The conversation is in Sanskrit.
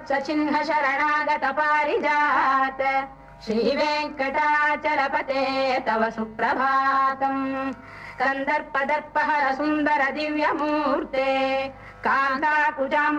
वत्सचिह्न शरणागत पारिजात श्रीवेङ्कटाचलपते तव सुप्रभातम् कन्दर्पदर्पहर सुन्दर दिव्यमूर्ते कान्ताकुजाम्